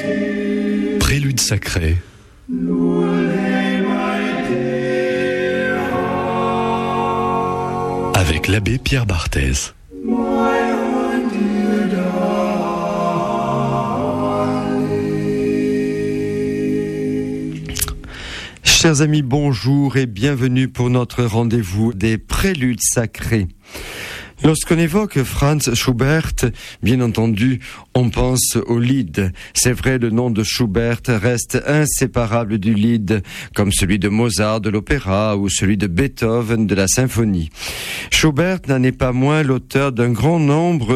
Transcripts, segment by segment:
Prélude sacré. Avec l'abbé Pierre Barthez. Chers amis, bonjour et bienvenue pour notre rendez-vous des Préludes sacrés. Lorsqu'on évoque Franz Schubert, bien entendu, on pense au Lied. C'est vrai, le nom de Schubert reste inséparable du Lied, comme celui de Mozart de l'opéra ou celui de Beethoven de la symphonie. Schubert n'en est pas moins l'auteur d'un grand nombre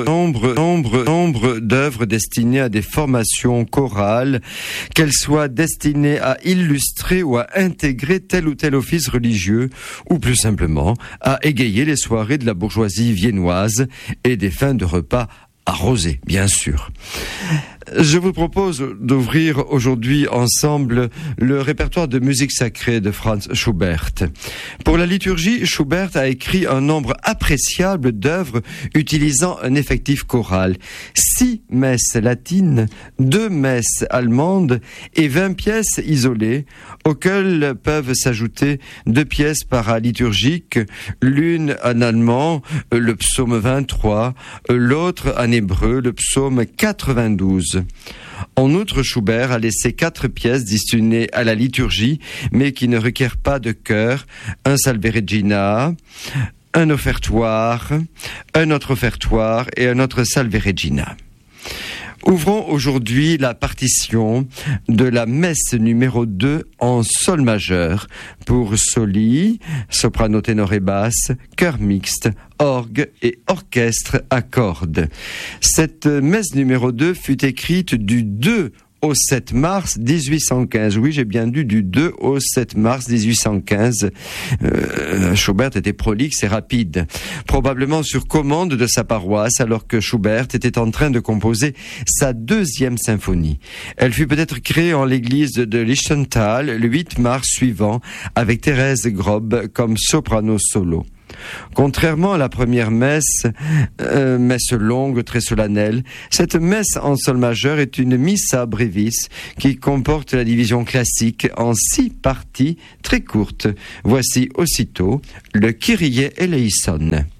d'œuvres destinées à des formations chorales, qu'elles soient destinées à illustrer ou à intégrer tel ou tel office religieux, ou plus simplement à égayer les soirées de la bourgeoisie viennoise et des fins de repas arrosés, bien sûr. Je vous propose d'ouvrir aujourd'hui ensemble le répertoire de musique sacrée de Franz Schubert. Pour la liturgie, Schubert a écrit un nombre appréciable d'œuvres utilisant un effectif choral. 6 messes latines, 2 messes allemandes et 20 pièces isolées, auxquelles peuvent s'ajouter 2 pièces paraliturgiques, l'une en allemand, le psaume 23, l'autre en hébreu, le psaume 92. En outre, Schubert a laissé 4 pièces destinées à la liturgie, mais qui ne requièrent pas de chœur, un Salve Regina, un offertoire, un autre offertoire et un autre Salve Regina. Ouvrons aujourd'hui la partition de la messe numéro 2 en sol majeur pour soli, soprano, ténor et basse, chœur mixte, orgue et orchestre à cordes. Cette messe numéro 2 fut écrite du 2 au 7 mars 1815. Oui, j'ai bien dit du 2 au 7 mars 1815. Schubert était prolixe et rapide. Probablement sur commande de sa paroisse, alors que Schubert était en train de composer sa 2e symphonie. Elle fut peut-être créée en l'église de Lichtental le 8 mars suivant, avec Thérèse Grob comme soprano solo. Contrairement à la première messe, messe longue, très solennelle, cette messe en sol majeur est une missa brevis qui comporte la division classique en 6 parties très courtes. Voici aussitôt le Kyrie eleison.